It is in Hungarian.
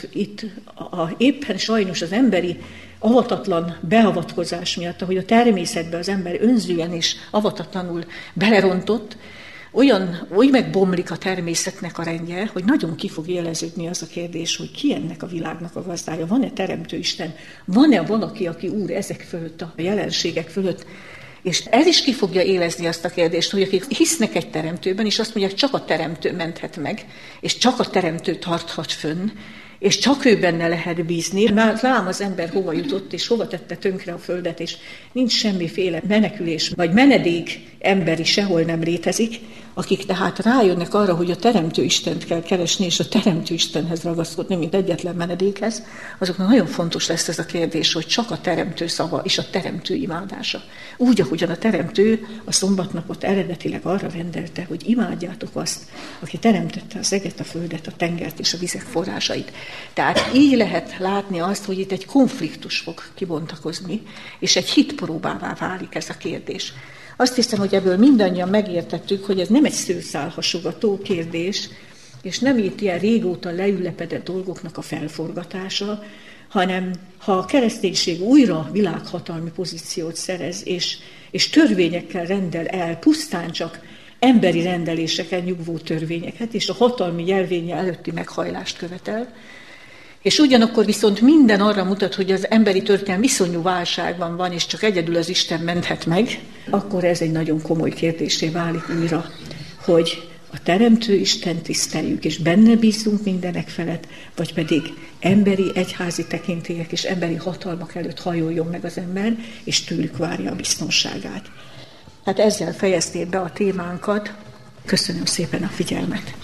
itt éppen sajnos az emberi avatatlan beavatkozás miatt, ahogy a természetbe az ember önzően és avatatlanul belerontott, úgy megbomlik a természetnek a rendje, hogy nagyon ki fog éleződni az a kérdés, hogy ki ennek a világnak a gazdája, van-e teremtő Isten, van-e valaki, aki úr ezek fölött, a jelenségek fölött, és ez is ki fogja élezni azt a kérdést, hogy akik hisznek egy teremtőben, és azt mondják, csak a teremtő menthet meg, és csak a teremtő tarthat fönn, és csak ő benne lehet bízni. Lám az ember hova jutott, és hova tette tönkre a földet, és nincs semmiféle menekülés, vagy menedék emberi sehol nem létezik, akik tehát rájönnek arra, hogy a Teremtő Istent kell keresni, és a Teremtő Istenhez ragaszkodni, mint egyetlen menedékhez, azoknak nagyon fontos lesz ez a kérdés, hogy csak a Teremtő szava és a Teremtő imádása. Úgy, ahogyan a Teremtő a szombatnapot eredetileg arra rendelte, hogy imádjátok azt, aki teremtette az eget, a földet, a tengert és a vizek forrásait. Tehát így lehet látni azt, hogy itt egy konfliktus fog kibontakozni, és egy hitpróbává válik ez a kérdés. Azt hiszem, hogy ebből mindannyian megértettük, hogy ez nem egy szőrszálhasogató kérdés, és nem itt ilyen régóta leülepedett dolgoknak a felforgatása, hanem ha a kereszténység újra világhatalmi pozíciót szerez, és törvényekkel rendel el, pusztán csak emberi rendeléseken nyugvó törvényeket, és a hatalmi jelvénye előtti meghajlást követel, és ugyanakkor viszont minden arra mutat, hogy az emberi történelem viszonyú válságban van, és csak egyedül az Isten menthet meg, akkor ez egy nagyon komoly kérdésé válik újra, hogy a Teremtő Istent tiszteljük, és benne bízunk mindenek felett, vagy pedig emberi egyházi tekintélyek és emberi hatalmak előtt hajoljon meg az ember, és tőlük várja a biztonságát. Hát ezzel fejezték be a témánkat. Köszönöm szépen a figyelmet!